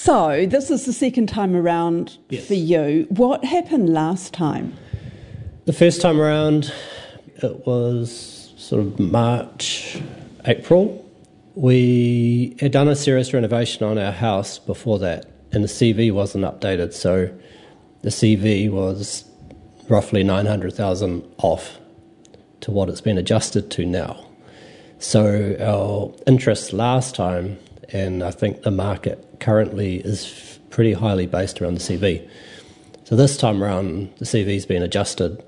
So, this is the second time around for you. What happened last time? The first time around, it was sort of March, April. We had done a serious renovation on our house before that, and the CV wasn't updated, so the CV was roughly 900,000 off to what it's been adjusted to now. So our interest last time, and I think the market currently, is pretty highly based around the CV. So this time around, the CV's been adjusted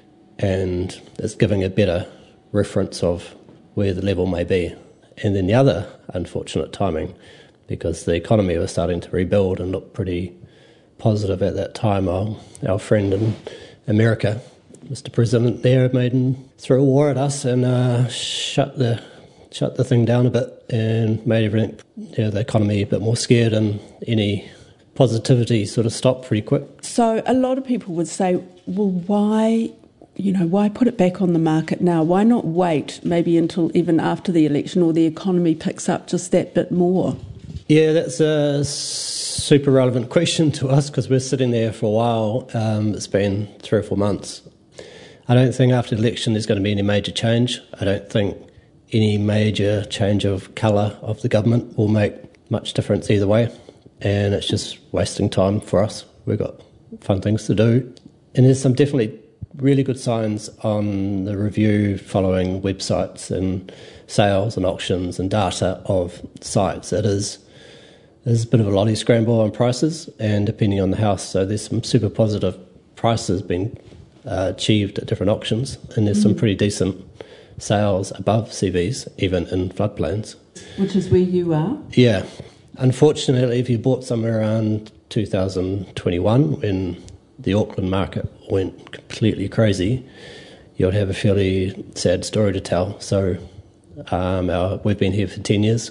and it's giving a better reference of where the level may be. And then the other unfortunate timing, because the economy was starting to rebuild and look pretty positive at that time, our friend in America, Mr. President there, threw a war at us and shut the thing down a bit and made everything, the economy a bit more scared, and any positivity sort of stopped pretty quick. So a lot of people would say, well, why put it back on the market now? Why not wait maybe until even after the election or the economy picks up just that bit more? Yeah, that's a super relevant question to us because we're sitting there for a while. It's been 3 or 4 months. I don't think after the election there's going to be any major change. I don't think any major change of colour of the government will make much difference either way, and it's just wasting time for us. We've got fun things to do. And there's some definitely really good signs on the review following websites and sales and auctions and data of sites. There's a bit of a lolly scramble on prices, and depending on the house, so there's some super positive prices being achieved at different auctions, and there's some pretty decent sales above CVs, even in floodplains. Which is where you are? Yeah. Unfortunately, if you bought somewhere around 2021, when the Auckland market went completely crazy, you'd have a fairly sad story to tell. So we've been here for 10 years,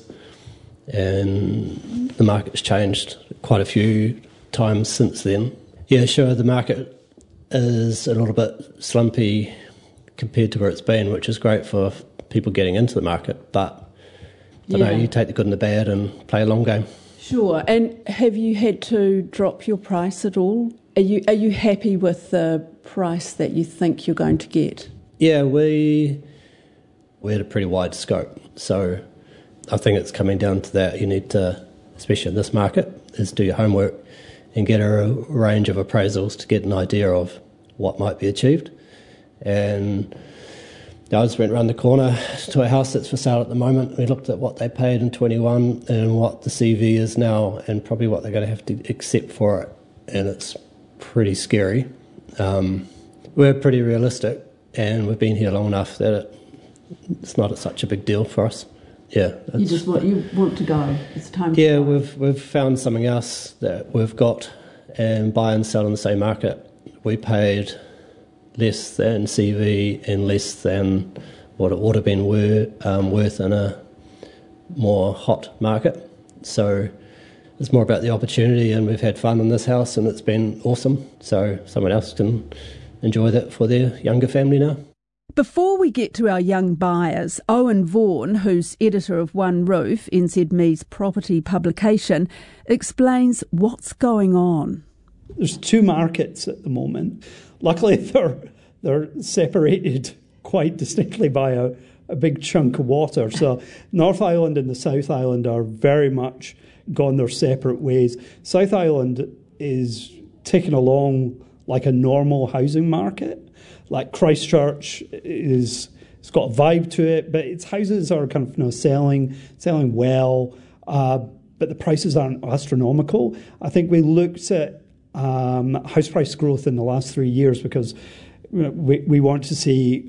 and the market's changed quite a few times since then. Yeah, sure, the market is a little bit slumpy compared to where it's been, which is great for people getting into the market, but you take the good and the bad and play a long game. Sure. And have you had to drop your price at all? Are you happy with the price that you think you're going to get? Yeah, we had a pretty wide scope, so I think it's coming down to that. You need to, especially in this market, is do your homework and get a range of appraisals to get an idea of what might be achieved. And I just went around the corner to a house that's for sale at the moment. We looked at what they paid in 21 and what the CV is now, and probably what they're going to have to accept for it. And it's pretty scary. We're pretty realistic, and we've been here long enough that it's not such a big deal for us. Yeah, you want to go. It's time. Yeah, we've found something else that we've got, and buy and sell in the same market. We paid less than CV and less than what it would have been worth in a more hot market. So it's more about the opportunity, and we've had fun in this house and it's been awesome. So someone else can enjoy that for their younger family now. Before we get to our young buyers, Owen Vaughan, who's editor of One Roof, NZME's property publication, explains what's going on. There's 2 markets at the moment. Luckily, they're separated quite distinctly by a big chunk of water. So North Island and the South Island are very much gone their separate ways. South Island is ticking along like a normal housing market. Like Christchurch it's got a vibe to it, but its houses are kind of selling well, but the prices aren't astronomical. I think we looked at house price growth in the last 3 years because we want to see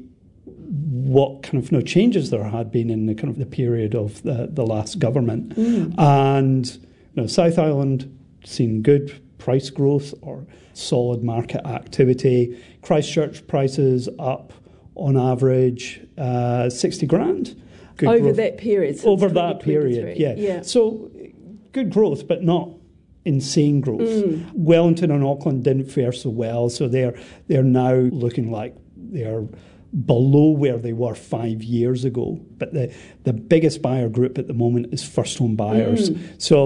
what kind of changes there had been in the kind of the period of the last government. And South Island seen good price growth or solid market activity. Christchurch prices up on average 60 grand. Good over growth. That period. Over that period, yeah. So good growth, but not insane growth. Wellington and Auckland didn't fare so well, so they're now looking like they're below where they were 5 years ago. But the biggest buyer group at the moment is first home buyers. So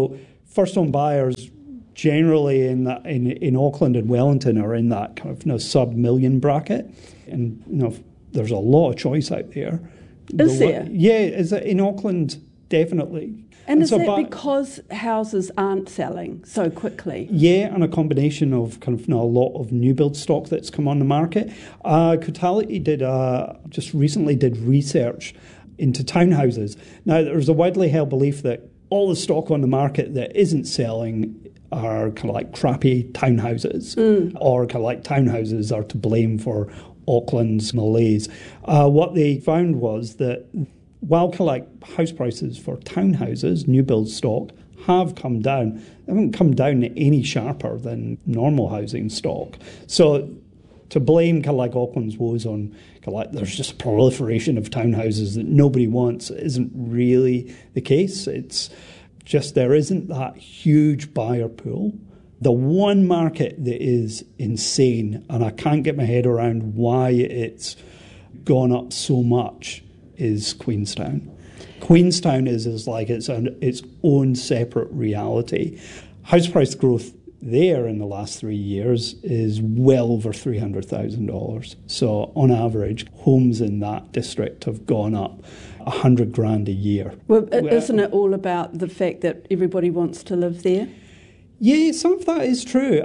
first-home buyers generally in Auckland and Wellington are in that kind of sub-million bracket. And there's a lot of choice out there. Is there? Yeah, in Auckland, definitely. And is that because houses aren't selling so quickly? Yeah, and a combination of a lot of new build stock that's come on the market. Cotality just recently did research into townhouses. Now, there's a widely held belief that all the stock on the market that isn't selling are kind of like crappy townhouses, or kind of like townhouses are to blame for Auckland's malaise. What they found was that while house prices for townhouses, new build stock, have come down, they haven't come down any sharper than normal housing stock. So to blame Auckland's woes on there's just a proliferation of townhouses that nobody wants isn't really the case. It's just there isn't that huge buyer pool. The one market that is insane, and I can't get my head around why it's gone up so much, is Queenstown. Queenstown is like its own separate reality. House price growth there in the last 3 years is well over $300,000. So on average, homes in that district have gone up $100,000 a year. Well, isn't it all about the fact that everybody wants to live there? Yeah, some of that is true.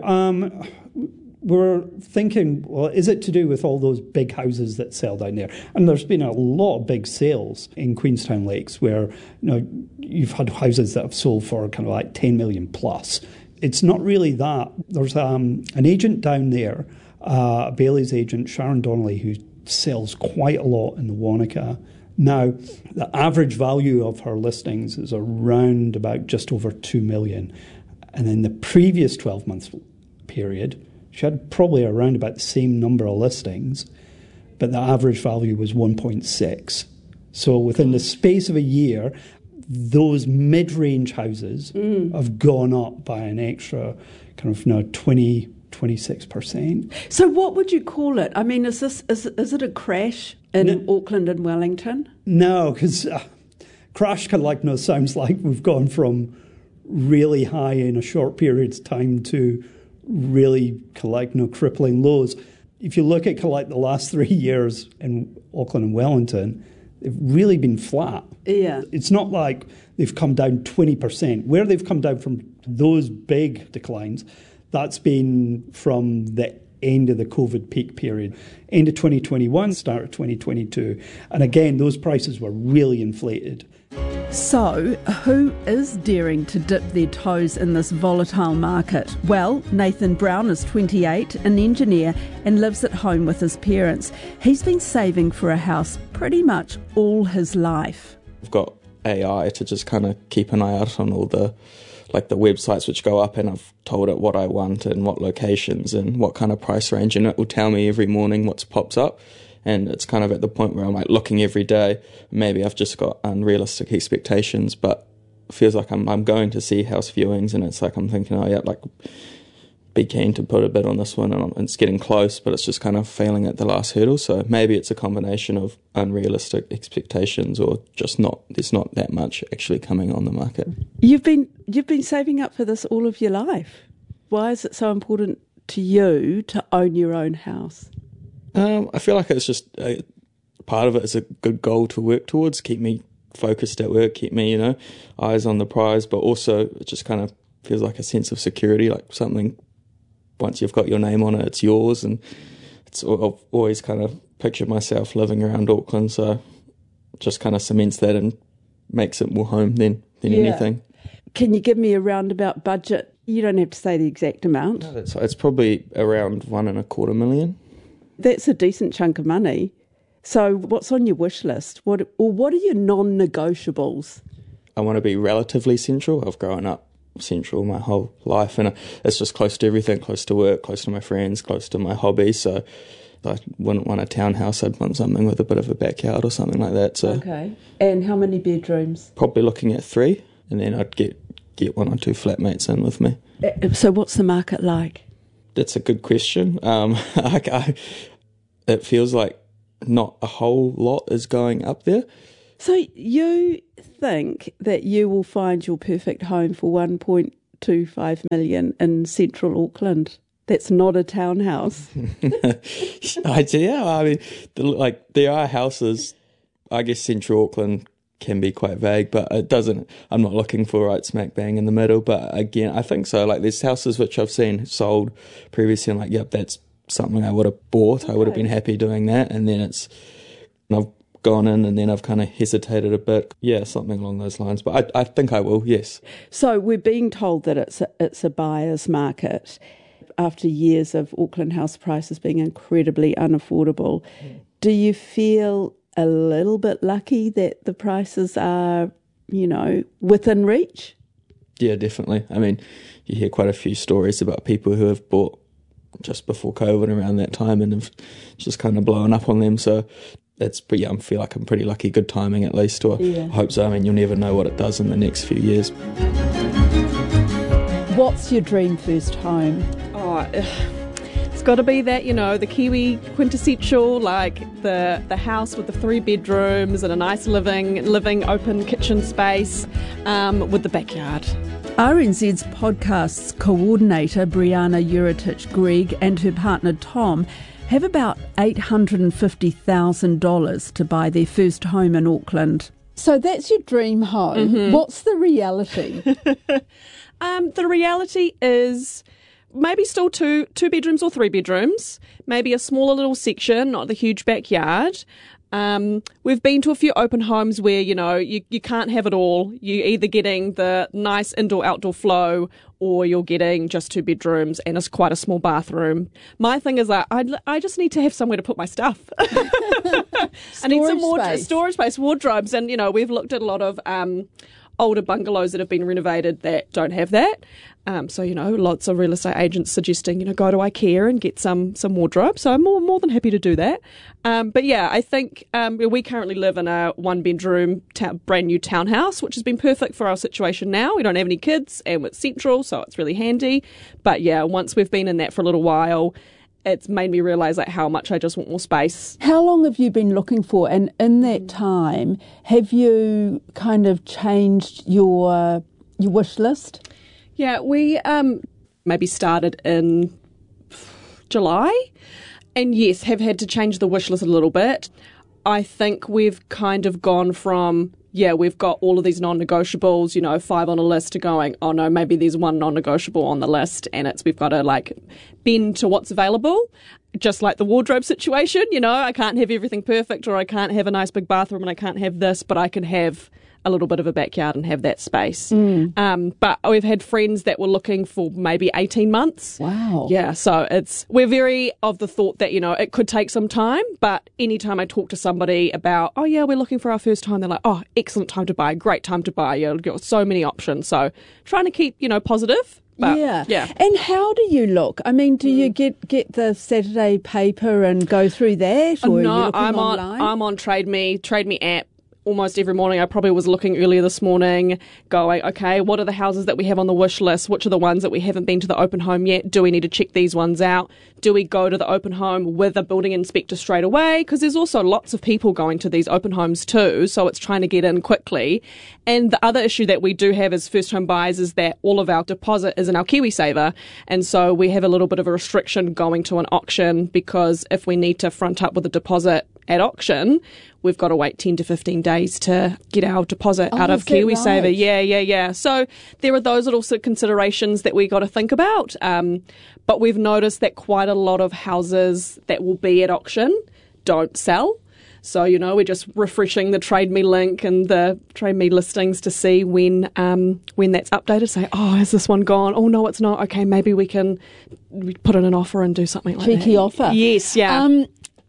We're thinking, well, is it to do with all those big houses that sell down there? And there's been a lot of big sales in Queenstown Lakes where you've had houses that have sold for kind of like 10 million plus. It's not really that. There's an agent down there, a Bailey's agent, Sharon Donnelly, who sells quite a lot in the Wanaka. Now, the average value of her listings is around about just over 2 million. And in the previous 12-month period, she had probably around about the same number of listings, but the average value was 1.6. So within the space of a year, those mid-range houses have gone up by an extra 26%. So what would you call it? I mean, is it a crash in Auckland and Wellington? No, because crash sounds like we've gone from really high in a short period of time to really crippling lows. If you look at the last 3 years in Auckland and Wellington, they've really been flat. Yeah. It's not like they've come down 20%. Where they've come down from those big declines, that's been from the end of the COVID peak period. End of 2021, start of 2022. And again, those prices were really inflated. So, who is daring to dip their toes in this volatile market? Well, Nathan Brown is 28, an engineer, and lives at home with his parents. He's been saving for a house pretty much all his life. I've got AI to just kind of keep an eye out on all the websites which go up, and I've told it what I want and what locations and what kind of price range, and it will tell me every morning what pops up. And it's kind of at the point where I'm looking every day. Maybe I've just got unrealistic expectations, but it feels like I'm going to see house viewings, and it's like I'm thinking, be keen to put a bid on this one, and it's getting close, but it's just kind of failing at the last hurdle. So maybe it's a combination of unrealistic expectations, or just there's not that much actually coming on the market. You've been saving up for this all of your life. Why is it so important to you to own your own house? I feel like it's just part of it is a good goal to work towards, keep me focused at work, keep me, eyes on the prize, but also it just kind of feels like a sense of security, like something, once you've got your name on it, it's yours. And I've always kind of pictured myself living around Auckland, so it just kind of cements that and makes it more home than anything. Can you give me a roundabout budget? You don't have to say the exact amount. No, it's probably around $1.25 million. That's a decent chunk of money. So what's on your wish list? What are your non-negotiables? I want to be relatively central. I've grown up central my whole life, and it's just close to everything, close to work, close to my friends, close to my hobbies. So I wouldn't want a townhouse. I'd want something with a bit of a backyard or something like that. So okay. And how many bedrooms? Probably looking at 3, and then I'd get 1 or 2 flatmates in with me. So what's the market like? That's a good question. It feels like not a whole lot is going up there. So you think that you will find your perfect home for $1.25 million in central Auckland? That's not a townhouse. Yeah, I mean, there are houses. I guess central Auckland can be quite vague, but it doesn't. I'm not looking for right smack bang in the middle. But again, I think so. Like, there's houses which I've seen sold previously, and like, yep, that's something I would have bought. I would have been happy doing that, and then I've gone in, and then I've kind of hesitated a bit. Yeah, something along those lines. But I think I will. Yes. So we're being told that it's a buyer's market after years of Auckland house prices being incredibly unaffordable. Do you feel a little bit lucky that the prices are, within reach? Yeah, definitely. I mean, you hear quite a few stories about people who have bought just before COVID around that time and have just kind of blown up on them. So that's pretty, I feel like I'm pretty lucky. Good timing at least, or I hope so. I mean, you'll never know what it does in the next few years. What's your dream first home? It's got to be that, the Kiwi quintessential, like the house with the 3 bedrooms and a nice living open kitchen space with the backyard. RNZ's podcasts coordinator Brianna Uritich-Gregg and her partner Tom have about $850,000 to buy their first home in Auckland. So that's your dream home. Mm-hmm. What's the reality? The reality is maybe still two bedrooms or 3 bedrooms, maybe a smaller little section, not the huge backyard. We've been to a few open homes where, you can't have it all. You're either getting the nice indoor-outdoor flow or you're getting just 2 bedrooms and it's quite a small bathroom. My thing is that I just need to have somewhere to put my stuff. I need some more storage space, wardrobes. And, we've looked at a lot of older bungalows that have been renovated that don't have that. So, lots of real estate agents suggesting, go to IKEA and get some wardrobe. So I'm more than happy to do that. But yeah, I think we currently live in a 1-bedroom brand new townhouse, which has been perfect for our situation now. We don't have any kids and it's central, so it's really handy. But yeah, once we've been in that for a little while, it's made me realise how much I just want more space. How long have you been looking for? And in that time, have you kind of changed your wish list? Yeah, we maybe started in July and yes, have had to change the wish list a little bit. I think we've kind of gone from, we've got all of these non-negotiables, 5 on a list, to going, oh no, maybe there's 1 non-negotiable on the list and we've got to bend to what's available. Just like the wardrobe situation, I can't have everything perfect, or I can't have a nice big bathroom and I can't have this, but I can have a little bit of a backyard and have that space. But we've had friends that were looking for maybe 18 months. Wow. Yeah, so we're very of the thought that, it could take some time, but anytime I talk to somebody about, oh yeah, we're looking for our first home, they're like, oh, excellent time to buy, great time to buy. You've got so many options. So trying to keep, positive. But, yeah. And how do you look? I mean, do you get the Saturday paper and go through that? Or no, are you looking I'm online? I'm on Trade Me app. Almost every morning. I probably was looking earlier this morning going, okay, what are the houses that we have on the wish list? Which are the ones that we haven't been to the open home yet? Do we need to check these ones out? Do we go to the open home with a building inspector straight away? Because there's also lots of people going to these open homes too, so it's trying to get in quickly. And the other issue that we do have as first home buyers is that all of our deposit is in our KiwiSaver. And so we have a little bit of a restriction going to an auction, because if we need to front up with a deposit at auction, we've got to wait 10 to 15 days to get our deposit out of KiwiSaver. Right? Yeah. So there are those little considerations that we got to think about. But we've noticed that quite a lot of houses that will be at auction don't sell. So, we're just refreshing the Trade Me link and the Trade Me listings to see when that's updated. Say, oh, is this one gone? Oh, no, it's not. Okay, maybe we can put in an offer and do something like that. Cheeky offer. Yes, yeah.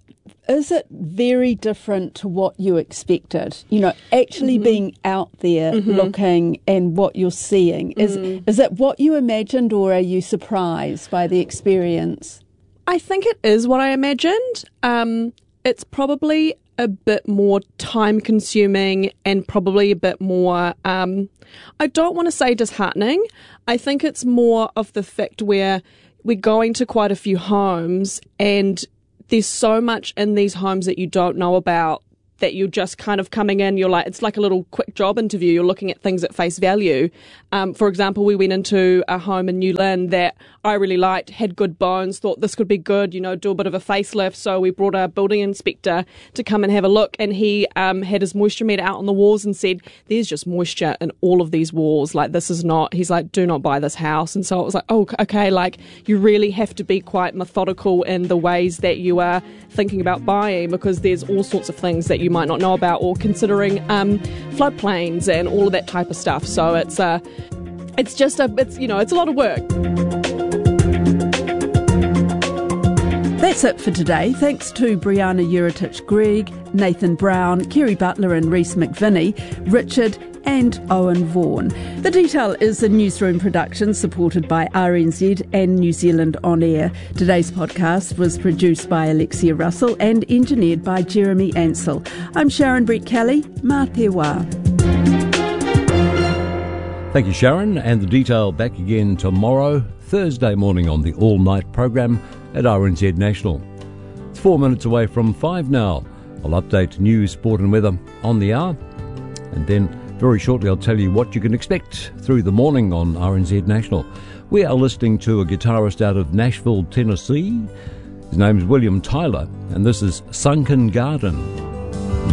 Is it very different to what you expected? Actually being out there looking and what you're seeing. Is it what you imagined, or are you surprised by the experience? I think it is what I imagined. It's probably a bit more time consuming and probably a bit more, I don't want to say disheartening. I think it's more of the fact where we're going to quite a few homes and there's so much in these homes that you don't know about that you're just kind of coming in, you're like, it's like a little quick job interview. You're looking at things at face value. For example, we went into a home in New Lynn that I really liked, had good bones, thought this could be good, do a bit of a facelift. So we brought our building inspector to come and have a look, and he had his moisture meter out on the walls and said, there's just moisture in all of these walls. Like, this is not, he's like, do not buy this house. And so it was like, oh, okay, like you really have to be quite methodical in the ways that you are thinking about buying, because there's all sorts of things that you might not know about, or considering floodplains and all of that type of stuff. So it's a lot of work. That's it for today. Thanks to Brianna Uritich-Gregg, Nathan Brown, Kerry Butler and Reese McVinney, Richard and Owen Vaughan. The Detail is a newsroom production supported by RNZ and New Zealand On Air. Today's podcast was produced by Alexia Russell and engineered by Jeremy Ansell. I'm Sharon Brett-Kelly. Mā te wā. Thank you, Sharon. And The Detail back again tomorrow, Thursday morning on the all-night program at RNZ National. It's 4 minutes away from 5 now. I'll update news, sport and weather on the hour. And then very shortly I'll tell you what you can expect through the morning on RNZ National. We are listening to a guitarist out of Nashville, Tennessee. His name's William Tyler, and this is Sunken Garden.